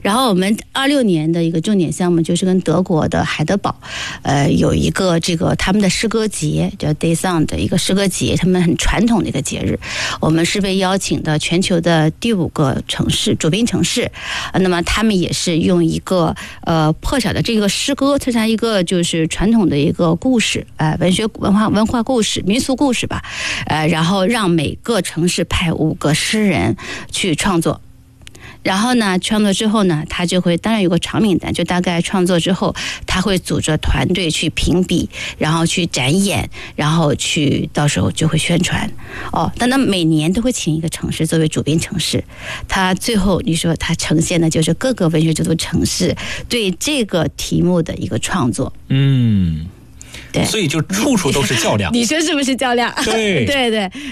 然后我们26年的一个重点项目就是跟德国的海德堡，有一个这个他们的诗歌节，叫 Daysong 的一个诗歌节，他们很传统的一个节日。我们是被邀请的全球的第5个城市主宾城市，那么他们也是用一个破晓的这个诗歌，特产一个就是传统的一个故事，文化故事、民俗故事吧，然后让每个城市派5个诗人去创作。然后呢，创作之后呢，他就会当然有个长名单，就大概创作之后，他会组织团队去评比，然后去展演，然后去到时候就会宣传。但他每年都会请一个城市作为主宾城市，他最后你说他呈现的就是各个文学之都城市对这个题目的一个创作。 对，所以就处处都是较量。 你说是不是较量？ 对对对。